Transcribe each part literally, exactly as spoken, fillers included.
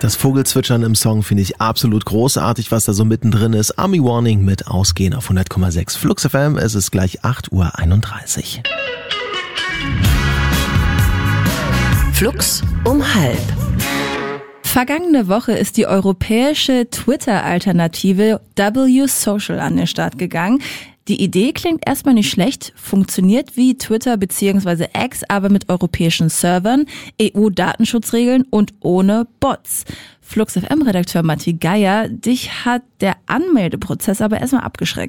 Das Vogelzwitschern im Song finde ich absolut großartig, was da so mittendrin ist. Army Warning mit Ausgehen auf hundert Komma sechs Flux F M. Es ist gleich acht Uhr einunddreißig. Flux um halb. Vergangene Woche ist die europäische Twitter-Alternative W Social an den Start gegangen. Die Idee klingt erstmal nicht schlecht, funktioniert wie Twitter bzw. X, aber mit europäischen Servern, E U-Datenschutzregeln und ohne Bots. Flux F M-Redakteur Matti Geier, dich hat der Anmeldeprozess aber erstmal abgeschreckt.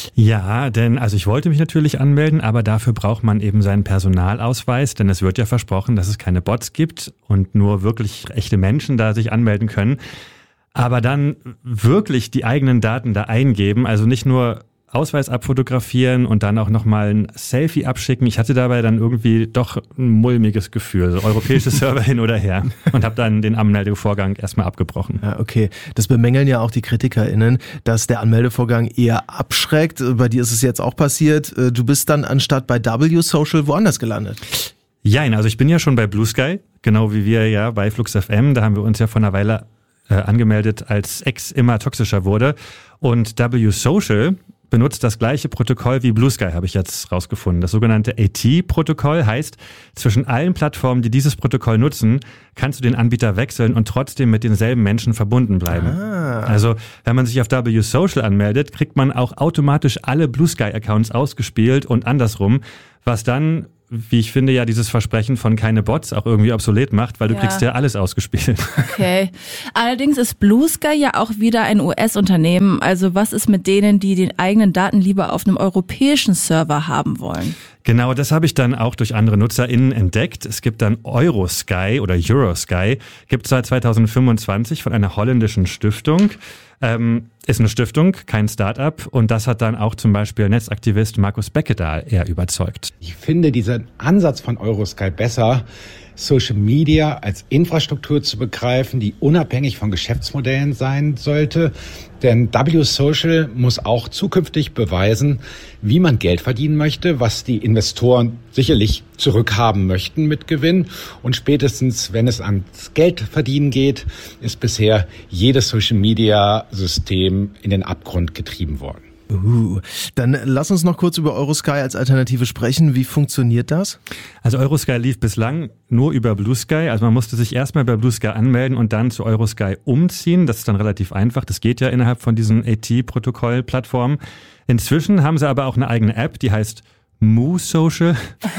Ja, denn also ich wollte mich natürlich anmelden, aber dafür braucht man eben seinen Personalausweis, denn es wird ja versprochen, dass es keine Bots gibt und nur wirklich echte Menschen da sich anmelden können. Aber dann wirklich die eigenen Daten da eingeben, also nicht nur Ausweis abfotografieren und dann auch nochmal ein Selfie abschicken. Ich hatte dabei dann irgendwie doch ein mulmiges Gefühl, so europäische Server hin oder her, und habe dann den Anmeldevorgang erstmal abgebrochen. Ja, okay. Das bemängeln ja auch die KritikerInnen, dass der Anmeldevorgang eher abschreckt. Bei dir ist es jetzt auch passiert. Du bist dann anstatt bei W Social woanders gelandet. Jein, also ich bin ja schon bei Blue Sky, genau wie wir ja bei Flux F M. Da haben wir uns ja vor einer Weile äh, angemeldet, als X immer toxischer wurde. Und W Social benutzt das gleiche Protokoll wie Blue Sky, habe ich jetzt rausgefunden. Das sogenannte A T-Protokoll heißt, zwischen allen Plattformen, die dieses Protokoll nutzen, kannst du den Anbieter wechseln und trotzdem mit denselben Menschen verbunden bleiben. Ah. Also, wenn man sich auf W Social anmeldet, kriegt man auch automatisch alle Blue Sky-Accounts ausgespielt und andersrum, was dann, wie ich finde, ja dieses Versprechen von keine Bots auch irgendwie obsolet macht, weil du ja. kriegst ja alles ausgespielt. Okay. Allerdings ist Blue Sky ja auch wieder ein U S-Unternehmen. Also was ist mit denen, die den eigenen Daten lieber auf einem europäischen Server haben wollen? Genau, das habe ich dann auch durch andere NutzerInnen entdeckt. Es gibt dann Eurosky oder Eurosky, gibt es seit zweitausendfünfundzwanzig von einer holländischen Stiftung. Ähm, ist eine Stiftung, kein Start-up, und das hat dann auch zum Beispiel Netzaktivist Markus Beckedahl eher überzeugt. Ich finde diesen Ansatz von Eurosky besser, Social Media als Infrastruktur zu begreifen, die unabhängig von Geschäftsmodellen sein sollte. Denn W Social muss auch zukünftig beweisen, wie man Geld verdienen möchte, was die Investoren sicherlich zurückhaben möchten mit Gewinn. Und spätestens, wenn es ans Geldverdienen geht, ist bisher jedes Social Media System in den Abgrund getrieben worden. Uh, dann lass uns noch kurz über Eurosky als Alternative sprechen. Wie funktioniert das? Also Eurosky lief bislang nur über Blue Sky. Also man musste sich erstmal bei Blue Sky anmelden und dann zu Eurosky umziehen. Das ist dann relativ einfach. Das geht ja innerhalb von diesen A T-Protokoll-Plattformen. Inzwischen haben sie aber auch eine eigene App, die heißt Mu Social.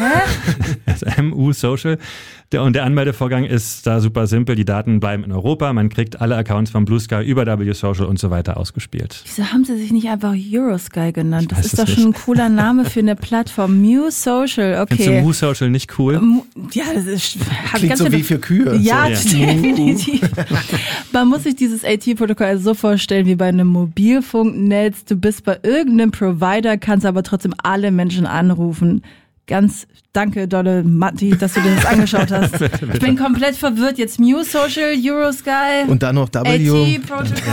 Also M U Social. Und der Anmeldevorgang ist da super simpel. Die Daten bleiben in Europa. Man kriegt alle Accounts von Blue Sky über W Social und so weiter ausgespielt. Wieso haben sie sich nicht einfach Eurosky genannt? Das ist doch nicht. schon ein cooler Name für eine Plattform. Mu Social, okay. Findest du Mu Social nicht cool? Ja, das ist... Hab Klingt ich ganz so viele, wie für Kühe. Ja, so, ja. definitiv. Man muss sich dieses A T-Protokoll also so vorstellen wie bei einem Mobilfunknetz. Du bist bei irgendeinem Provider, kannst aber trotzdem alle Menschen anrufen. Ganz danke, dolle Matti, dass du dir das angeschaut hast. Ich bin komplett verwirrt. Jetzt Mu Social, Eurosky, und dann noch W. A T-Protokoll.